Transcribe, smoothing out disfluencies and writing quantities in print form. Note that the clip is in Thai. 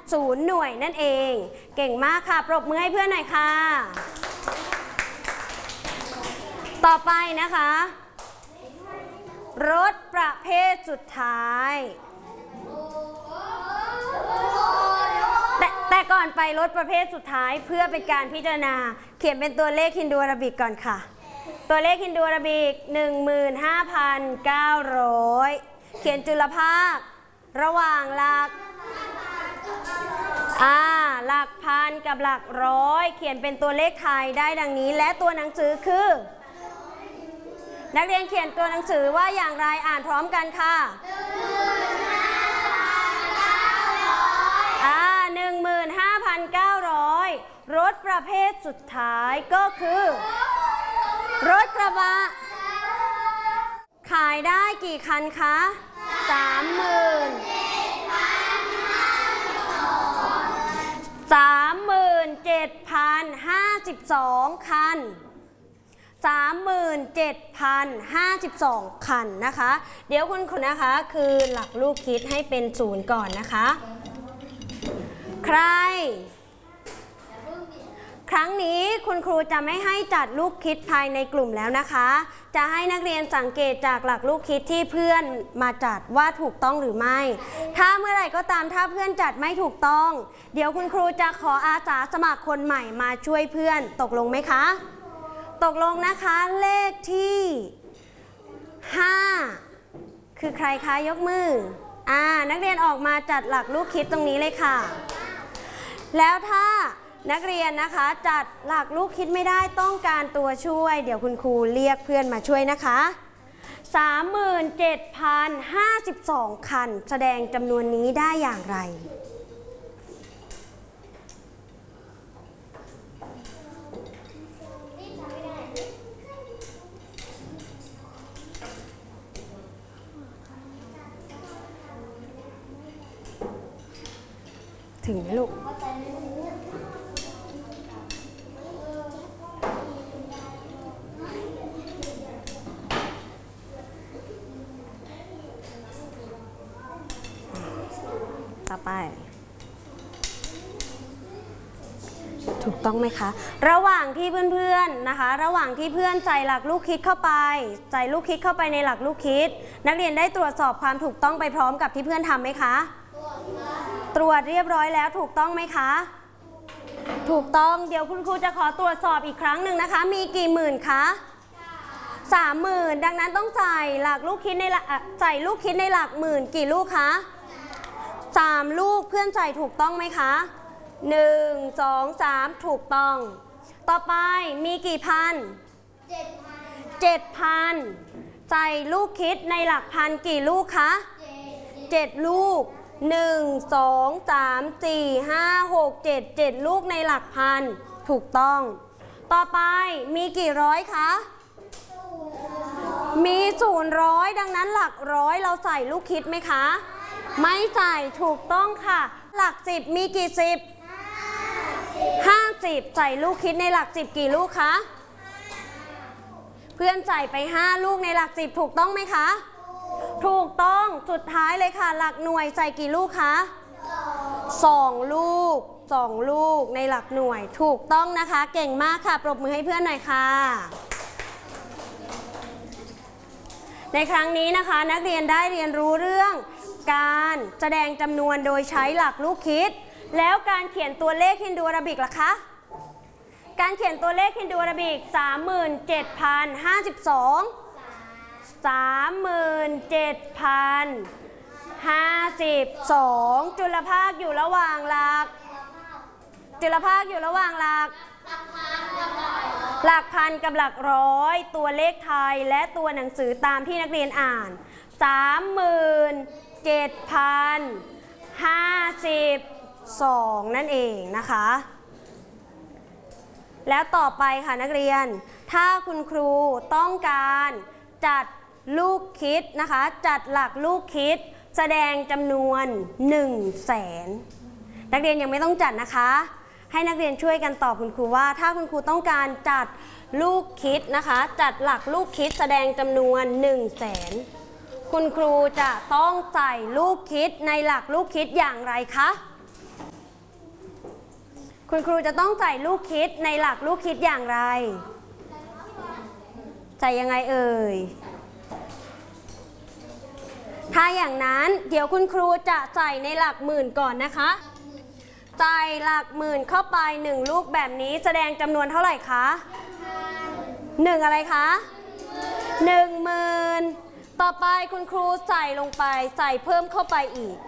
0 หน่วยนั่นเองเก่งมากค่ะปรบมือให้เพื่อนหน่อยค่ะต่อไปนะคะรถประเภทสุดท้ายแต่ก่อนไปรถประเภทสุดท้ายเพื่อเป็นการพิจารณาเขียนเป็นตัวเลขฮินดูอาราบิกก่อนค่ะตัวเลขฮินดูอาราบิก 15,900 เขียนจุลภาคระหว่างหลักหลักพันกับหลักร้อยเขียนเป็นตัวเลขไทยได้ดังนี้และตัวหนังสือคือนักเรียนเขียนตัวหนังสือว่าอย่างไรอ่านพร้อมกันค่ะ15,900 รถประเภทสุดท้ายก็คือรถกระบะขายได้กี่คันคะ37,052 คัน37,052 คันนะคะเดี๋ยวคุณครูนะคะคือหลักลูกคิดให้เป็น0ก่อนนะคะใครครั้งนี้คุณครูจะไม่ให้จัดลูกคิดภายในกลุ่มแล้วนะคะจะให้นักเรียนสังเกตจากหลักลูกคิดที่เพื่อนมาจัดว่าถูกต้องหรือไม่ถ้าเมื่อไหร่ก็ตามถ้าเพื่อนจัดไม่ถูกต้องเดี๋ยวคุณครูจะขออาสาสมัครคนใหม่มาช่วยเพื่อนตกลงไหมคะตกลงนะคะเลขที่5คือใครคะยกมือนักเรียนออกมาจัดหลักลูกคิดตรงนี้เลยค่ะแล้วถ้านักเรียนนะคะจัดหลักลูกคิดไม่ได้ต้องการตัวช่วยเดี๋ยวคุณครูเรียกเพื่อนมาช่วยนะคะ37,052 คันแสดงจำนวนนี้ได้อย่างไรถึงไหมลูกต่อไปถูกต้องไหมคะระหว่างที่เพื่อนๆนะคะระหว่างที่เพื่อนใส่หลักลูกคิดเข้าไปใส่ลูกคิดเข้าไปในหลักลูกคิดนักเรียนได้ตรวจสอบความถูกต้องไปพร้อมกับที่เพื่อนทำไหมคะตรวจเรียบร้อยแล้วถูกต้องไหมคะถูกต้องเดี๋ยวคุณครูจะขอตรวจสอบอีกครั้งหนึ่งนะคะมีกี่หมื่นคะ30,000ดังนั้นต้องใส่หลักลูกคิดในใส่ลูกคิดในหลักหมื่นกี่ลูกคะ3 ลูกเพื่อนใส่ถูกต้องไหมคะ1 2 3ถูกต้องต่อไปมีกี่พัน7,000ใส่ลูกคิดในหลักพันกี่ลูกคะ7 ลูก1 2 3 4 5 6 7 7ลูกในหลักพันถูกต้องต่อไปมีกี่ร้อยคะมี0 100ดังนั้นหลักร้อยเราใส่ลูกคิดไหมคะไม่ใส่ถูกต้องค่ะหลัก10มีกี่50ใส่ลูกคิดในหลัก10กี่ลูกคะเพื่อนใส่ไป5ลูกในหลัก10ถูกต้องไหมคะถูกต้องสุดท้ายเลยค่ะหลักหน่วยใส่กี่ลูกคะ2 ลูก2 ลูกในหลักหน่วยถูกต้องนะคะเก่งมากค่ะปรบมือให้เพื่อนหน่อยค่ะในครั้งนี้นะคะนักเรียนได้เรียนรู้เรื่องการแสดงจำนวนโดยใช้หลักลูกคิดแล้วการเขียนตัวเลขฮินดูอาราบิกล่ะคะการเขียนตัวเลขฮินดูอาราบิก37,052 จุลภาคอยู่ระหว่างหลักหลักพันกับหลักร้อยตัวเลขไทยและตัวหนังสือตามที่นักเรียนอ่าน37,052 นั่นเองนะคะแล้วต่อไปค่ะนักเรียนถ้าคุณครูต้องการจัดลูกคิดนะคะจัดหลักลูกคิดแสดงจำนวน100,000นักเรียนยังไม่ต้องจัดนะคะให้นักเรียนช่วยกันตอบคุณครูว่าถ้าคุณครูต้องการจัดลูกคิดนะคะจัดหลักลูกคิดแสดงจำนวน100,000คุณครูจะต้องใส่ลูกคิดในหลักลูกคิดอย่างไรคะคุณครูจะต้องใส่ลูกคิดในหลักลูกคิดอย่างไรใส่ยังไงเอ่ยถ้าอย่างนั้นเดี๋ยวคุณครูจะใส่ในหลักหมื่นก่อนนะคะใส่หลักหมื่นเข้าไป1ลูกแบบนี้แสดงจำนวนเท่าไหร่คะ1อะไรคะ10,000ต่อไปคุณครูใส่ลงไปใส่เพิ่มเข้าไปอีก